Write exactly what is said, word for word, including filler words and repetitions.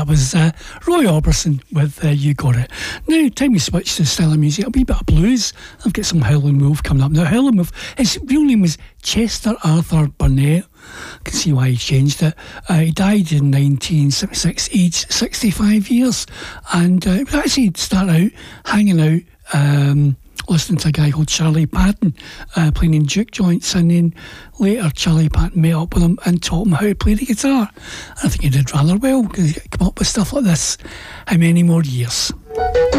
that was uh, Roy Orbison with uh, You Got It. Now, time we switch to the style of music, a wee bit of blues. I've got some Howlin' Wolf coming up. Now, Howlin' Wolf, his real name was Chester Arthur Burnett. I can see why he changed it. Uh, he died in nineteen seventy-six, aged sixty-five years. And uh, he actually started out hanging out, um, listening to a guy called Charlie Patton uh, playing in juke joints, and then later Charlie Patton met up with him and taught him how to play the guitar. I think he did rather well because he could come up with stuff like this. How many more years?